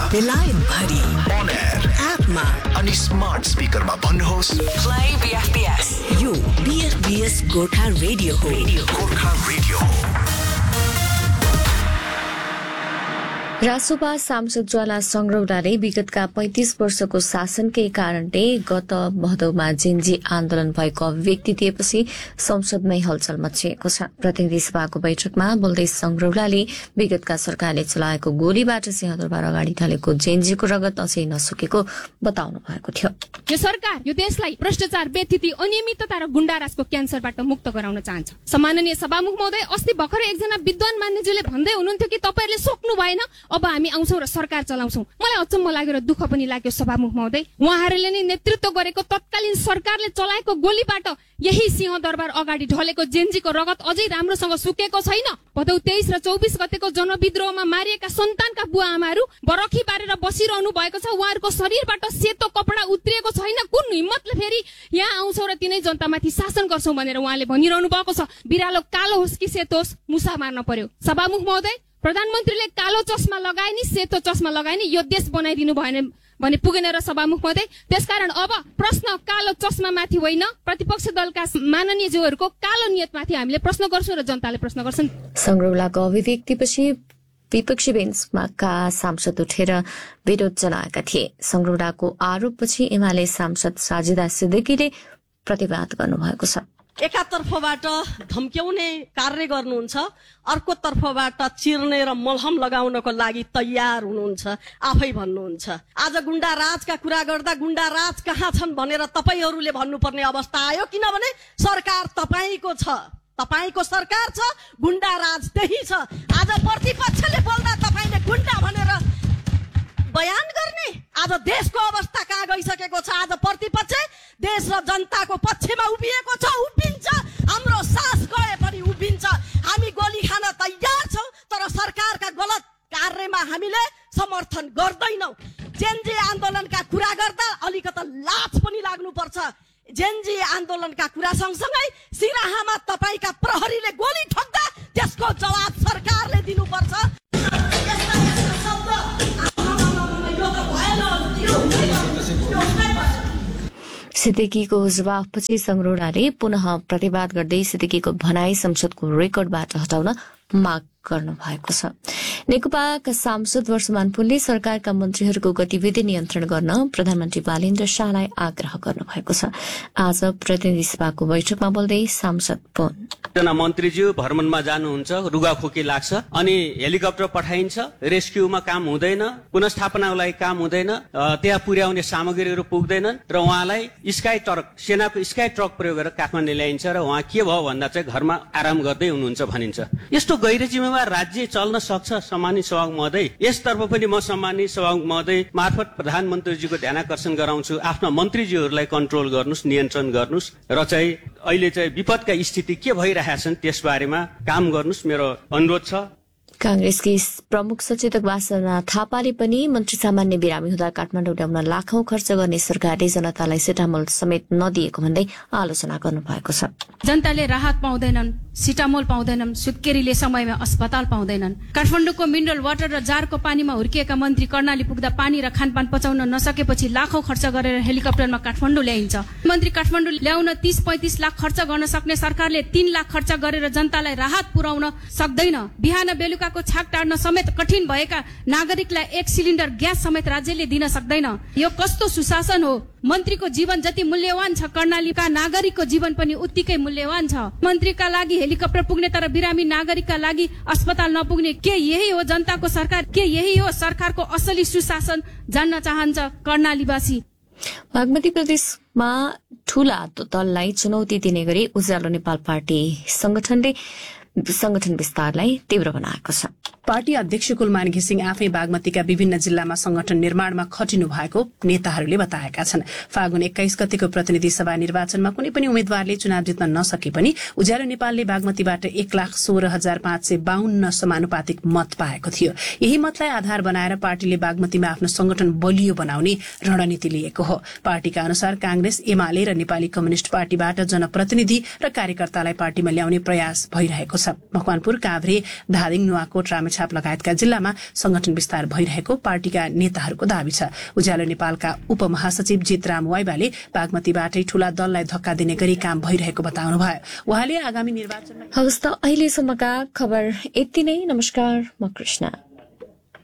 बेलायत भरि On air एपमा अनि स्मार्ट स्पिकरमा भन्नुहोस् प्ले BFBS। यो BFBS गोर्खा रेडियो हो। गोर्खा रेडियो हो। रासोपा सांसद ज्वाला संग्रौलाले विगतका 35 वर्षको शासनकै कारणले गत भदौमा जेन्जी आन्दोलन भएको अभिव्यक्ति दिएपछि संसदमै हलचल मचिएको छ। प्रतिनिधि सभाको बैठकमा बोल्दै संग्रौलाले विगतका सरकारले चलाएको गोलीबाट सिंहदरबार अगाडि ढलेको जेन्जीको रगत अझै नसुकेको बताउनु भएको थियो। यो सरकार यो देशलाई भ्रष्टाचार, बेथिति, अनियमितता र गुण्डाराजको क्यान्सरबाट मुक्त गराउन चाहन्छ। सम्माननीय सभामुख महोदय, अस्ति भर्खरै एकजना विद्वान मान्यज्यूले भन्दै हुनुहुन्थ्यो कि तपाईहरुले सक्नु भएन, अब हामी आउँछौं र सरकार चलाउँछौं। मलाई अचम्म लाग्यो र दुःख पनि लाग्यो सभामुख महोदय, उहाँहरूले नै नेतृत्व गरेको तत्कालीन सरकारले चलाएको गोलीबाट यही सिंहदरबार अगाडि ढलेको जेन्जीको रगत अझै राम्रोसँग सुकेको छैन। भदौ 23 र 24 गतेको जनविद्रोहमा मारिएका सन्तानका बुवा आमाहरू बरखी बारेर बसिरहनु भएको छ। उहाँहरूको शरीरबाट सेतो कपडा उत्रिएको छैन। कुन हिम्मतले फेरि यहाँ आउँछौं र तिनै जनतामाथि शासन गर्छौं भनेर उहाँले भनिरहनु भएको छ। बिरालो कालो होस् कि सेतो होस्, मुसा मार्न पर्यो। सभामुख महोदय, प्रधानमन्त्रीले कालो चस्मा लगाए नि सेतो चस्मा लगाए नि यो देश बनाइदिनु भएन भने पुगेन र सभामुख महोदय। त्यसकारण अब प्रश्न कालो चस्मा माथि होइन, प्रतिपक्ष दलका माननीयज्यूहरूको कालो नियतमाथि हामीले प्रश्न गर्छौं र जनताले प्रश्न गर्छन्। संग्रौलाको अभिव्यक्तिपछि विपक्षी बेन्चका सांसद उठेर विरोध जनाएका थिए। संग्रौलाको आरोपपछि एमाले सांसद साजिदा सिद्दिकीले प्रतिवाद गर्नुभएको छ। एकातर्फबाट धम्क्याउने कार्य गर्नुहुन्छ, अर्को तर्फबाट चिर्ने र मलहम लगाउनको लागि तयार हुनुहुन्छ, आफै भन्नुहुन्छ। आज गुण्डा राजका कुरा गर्दा गुण्डा राज कहाँ छन् भनेर तपाईहरूले भन्नुपर्ने अवस्था आयो, किनभने सरकार तपाईको छ, तपाईको सरकार छ, गुण्डा राज त्यही छ। आज प्रतिपक्षले बोल्दा तपाईले गुण्डा भनेर बयान गर्ने? आज देशको अवस्था कहाँ गइसकेको छ? आज प्रतिपक्ष देश र जनताको पक्षमा उभिएको छ, उभिन्छ। हाम्रो सास गए पनि उभिन्छ। हामी गोली खान तयार छौं, तर सरकारका गलत कार्यमा हामीले समर्थन गर्दैनौं। जेन्जी आन्दोलनका कुरा गर्दा अलिकति लाज पनि लाग्नुपर्छ। जेन्जी आन्दोलनका कुरा सँगसँगै सिराहामा तपाईका प्रहरीले गोली ठोक्दा त्यसको जवाब सरकारले दिनुपर्छ। सिद्दिकीको जवाफपछि संग्रौलाले पुनः प्रतिवाद गर्दै सिद्दिकीको भनाई संसदको रेकर्डबाट हटाउन माग गर्नु भएको छ। नेकपाका सांसद वर्षमान पुनले सरकारका मन्त्रीहरूको गतिविधि नियन्त्रण गर्न प्रधानमन्त्री बालेन्द्र शाहलाई आग्रह गर्नु भएको छ। आज प्रतिनिधि सभाको बैठकमा बोल्दै सांसद पुन, एकजना मन्त्रीज्यू भ्रमणमा जानुहुन्छ, रुगाखोकी लाग्छ, अनि हेलिकप्टर पठाइन्छ, रेस्क्युमा काम हुँदैन, पुनर्स्थापनाको लागि काम हुँदैन, त्यहाँ पुर्याउने सामग्रीहरू पुग्दैनन् र उहाँलाई स्काई ट्रक, सेनाको स्काई ट्रक प्रयोग गरेर काठमाडौँ ल्याइन्छ र उहाँ के भयो भन्दा चाहिँ घरमा आराम गर्दै हुनुहुन्छ भनिन्छ। यस्तो गैर जिम्मेवार राज्य चल्न सक्छ? सम्मानित सभामुख महोदय, यसतर्फ पनि म सम्मानित सभामुख महोदय मार्फत प्रधानमन्त्रीजीको ध्यानाकर्षण गराउँछु, आफ्ना मन्त्रीजीहरूलाई कन्ट्रोल गर्नुस्, नियन्त्रण गर्नुस् र चाहिँ अहिले चाहिँ विपदका स्थिति के भइरहेछन् त्यसबारेमा काम गर्नुस्, मेरो अनुरोध छ। कांग्रेसकी प्रमुख सचेतक वासना थापाले पनि मन्त्री सामान्य बिरामी हुँदा काठमाडौँ ल्याउन लाखौं खर्च गर्ने सरकारले जनतालाई सिटामोल समेत नदिएको भन्दै आलोचना गर्नु भएको छ। जनताले राहत पाउँदैनन्, सिटामोल पाउँदैनन्, सुत्केरीले समयमा अस्पताल पाउँदैनन्। काठमाडौँको मिनरल वाटर र जारको पानीमा हुर्किएका मन्त्री कर्णाली पुग्दा पानी र खानपान पचाउन नसकेपछि लाखौं खर्च गरेर हेलिकप्टरमा काठमाडौँ ल्याइन्छ। मन्त्री काठमाडौँ ल्याउन 30-35 लाख खर्च गर्न सक्ने सरकारले 3 लाख खर्च गरेर जनतालाई राहत पुर्याउन सक्दैन। बिहान बेलुका को छाक टार्न समेत कठिन भएका नागरिकलाई 1 सिलिन्डर ग्यास समेत राज्यले दिन सक्दैन। यो कस्तो सुशासन हो? मन्त्रीको जीवन जति मूल्यवान छ, कर्णालीका नागरिकको जीवन पनि उत्तिकै मूल्यवान छ। मन्त्रीका लागि हेलिकप्टर पुग्ने तर बिरामी नागरिकका लागि अस्पताल नपुग्ने, के यही हो जनताको सरकार? के यही हो सरकारको असली सुशासन? जान्न चाहन्छ कर्णालीवासी। बागमती प्रदेशमा ठूला दललाई चुनौती दिने गरी उज्यालो नेपाल पार्टी संगठन विस्तारलाई तीव्र बनाएको छ। पार्टी अध्यक्ष कुलमान घिसिङ आफै बागमतीका विभिन्न जिल्लामा संगठन निर्माणमा खटिनु भएको नेताहरूले बताएका छन्। फागुन 21 गतेको प्रतिनिधि सभा निर्वाचनमा कुनै पनि उम्मेद्वारले चुनाव जित्न नसके पनि उज्यालो नेपालले बागमतीबाट 1,16,552 समानुपातिक मत पाएको थियो। यही मतलाई आधार बनाएर पार्टीले बागमतीमा आफ्नो संगठन बलियो बनाउने रणनीति लिएको हो। पार्टीका अनुसार कांग्रेस, एमाले र नेपाली कम्युनिष्ट पार्टीबाट जनप्रतिनिधि र कार्यकर्तालाई पार्टीमा ल्याउने प्रयास भइरहेको छ। मकवानपुर, काभ्रे, धादिङ, नुवाकोट, रामेछाप लगायतका जिल्लामा संगठन विस्तार भइरहेको पार्टीका नेताहरूको दावी छ। उज्यालो नेपालका उपमहासचिव जितराम वाइबाले बागमतीबाटै ठूला दललाई धक्का दिने गरी काम भइरहेको बताउनुभयो। उहाँले आगामी निर्वाचनमा हवस् त अहिलेसम्मका खबर यति नै। नमस्कार, म कृष्ण।